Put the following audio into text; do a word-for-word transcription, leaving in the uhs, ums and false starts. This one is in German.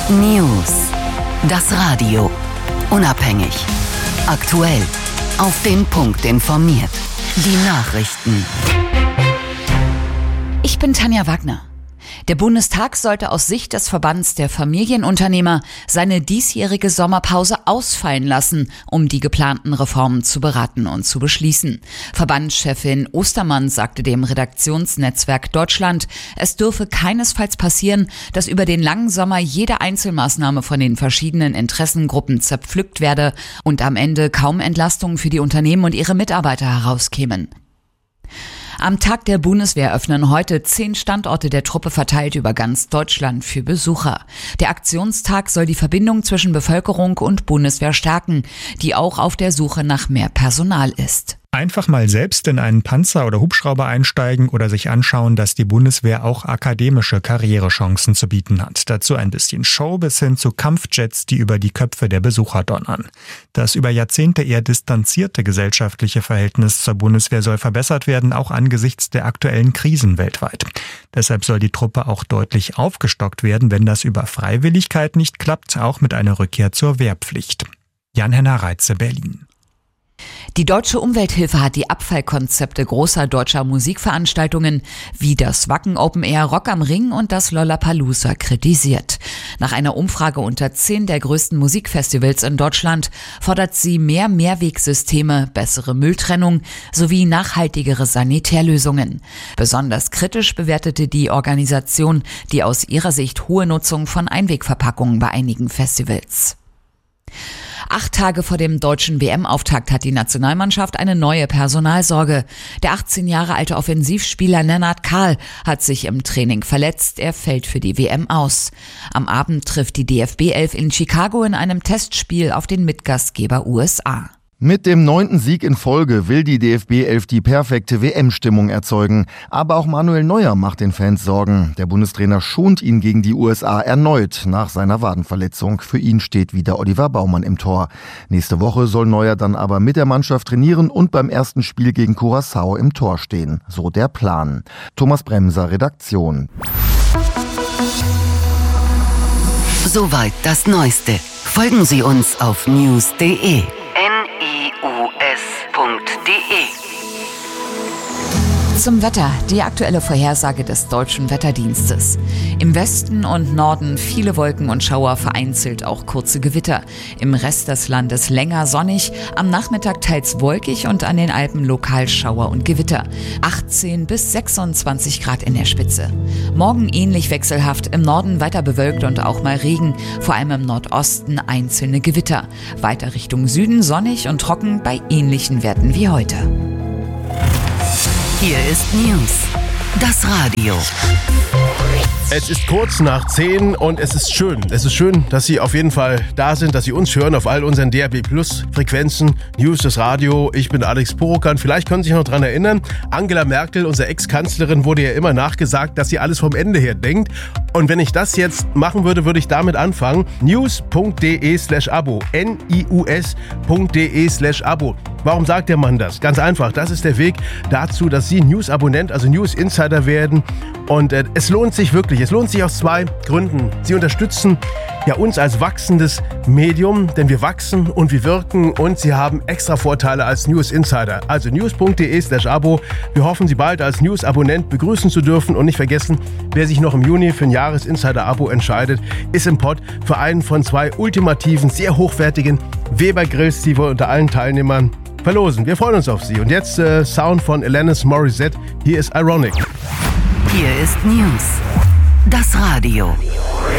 News. Das Radio. Unabhängig. Aktuell. Auf den Punkt informiert. Die Nachrichten. Ich bin Tanja Wagner. Der Bundestag sollte aus Sicht des Verbands der Familienunternehmer seine diesjährige Sommerpause ausfallen lassen, um die geplanten Reformen zu beraten und zu beschließen. Verbandschefin Ostermann sagte dem Redaktionsnetzwerk Deutschland, es dürfe keinesfalls passieren, dass über den langen Sommer jede Einzelmaßnahme von den verschiedenen Interessengruppen zerpflückt werde und am Ende kaum Entlastungen für die Unternehmen und ihre Mitarbeiter herauskämen. Am Tag der Bundeswehr öffnen heute zehn Standorte der Truppe verteilt über ganz Deutschland für Besucher. Der Aktionstag soll die Verbindung zwischen Bevölkerung und Bundeswehr stärken, die auch auf der Suche nach mehr Personal ist. Einfach mal selbst in einen Panzer oder Hubschrauber einsteigen oder sich anschauen, dass die Bundeswehr auch akademische Karrierechancen zu bieten hat. Dazu ein bisschen Show bis hin zu Kampfjets, die über die Köpfe der Besucher donnern. Das über Jahrzehnte eher distanzierte gesellschaftliche Verhältnis zur Bundeswehr soll verbessert werden, auch angesichts der aktuellen Krisen weltweit. Deshalb soll die Truppe auch deutlich aufgestockt werden, wenn das über Freiwilligkeit nicht klappt, auch mit einer Rückkehr zur Wehrpflicht. Jan-Henner Reitze, Berlin. Die Deutsche Umwelthilfe hat die Abfallkonzepte großer deutscher Musikveranstaltungen wie das Wacken Open Air, Rock am Ring und das Lollapalooza kritisiert. Nach einer Umfrage unter zehn der größten Musikfestivals in Deutschland fordert sie mehr Mehrwegsysteme, bessere Mülltrennung sowie nachhaltigere Sanitärlösungen. Besonders kritisch bewertete die Organisation die aus ihrer Sicht hohe Nutzung von Einwegverpackungen bei einigen Festivals. Acht Tage vor dem deutschen W M-Auftakt hat die Nationalmannschaft eine neue Personalsorge. Der achtzehn Jahre alte Offensivspieler Lennart Kahl hat sich im Training verletzt. Er fällt für die W M aus. Am Abend trifft die D F B elf in Chicago in einem Testspiel auf den Mitgastgeber U S A. Mit dem neunten Sieg in Folge will die D F B elf die perfekte W M-Stimmung erzeugen. Aber auch Manuel Neuer macht den Fans Sorgen. Der Bundestrainer schont ihn gegen die U S A erneut nach seiner Wadenverletzung. Für ihn steht wieder Oliver Baumann im Tor. Nächste Woche soll Neuer dann aber mit der Mannschaft trainieren und beim ersten Spiel gegen Curaçao im Tor stehen. So der Plan. Thomas Bremser, Redaktion. Soweit das Neueste. Folgen Sie uns auf news punkt de. Zum Wetter, die aktuelle Vorhersage des Deutschen Wetterdienstes. Im Westen und Norden viele Wolken und Schauer, vereinzelt auch kurze Gewitter. Im Rest des Landes länger sonnig, am Nachmittag teils wolkig und an den Alpen lokal Schauer und Gewitter. achtzehn bis sechsundzwanzig Grad in der Spitze. Morgen ähnlich wechselhaft, im Norden weiter bewölkt und auch mal Regen, vor allem im Nordosten einzelne Gewitter. Weiter Richtung Süden sonnig und trocken bei ähnlichen Werten wie heute. Hier ist News. Das Radio. Es ist kurz nach zehn und es ist schön. Es ist schön, dass Sie auf jeden Fall da sind, dass Sie uns hören auf all unseren D A B Plus Frequenzen. News, das Radio. Ich bin Alex Porokan. Vielleicht können Sie sich noch daran erinnern, Angela Merkel, unsere Ex-Kanzlerin, wurde ja immer nachgesagt, dass sie alles vom Ende her denkt. Und wenn ich das jetzt machen würde, würde ich damit anfangen. news punkt de slash abo. N I U S punkt de slash abo. Warum sagt der Mann das? Ganz einfach. Das ist der Weg dazu, dass Sie News-Abonnent, also News-Insider werden. Und äh, es lohnt sich wirklich. Es lohnt sich aus zwei Gründen. Sie unterstützen ja uns als wachsendes Medium, denn wir wachsen und wir wirken und Sie haben extra Vorteile als News Insider. Also news punkt de slash abo. Wir hoffen, Sie bald als News-Abonnent begrüßen zu dürfen und nicht vergessen, wer sich noch im Juni für ein Jahres-Insider-Abo entscheidet, ist im Pott für einen von zwei ultimativen, sehr hochwertigen Weber-Grills, die wir unter allen Teilnehmern verlosen. Wir freuen uns auf Sie. Und jetzt äh, Sound von Alanis Morissette. Hier ist Ironic. Hier ist News. Das Radio.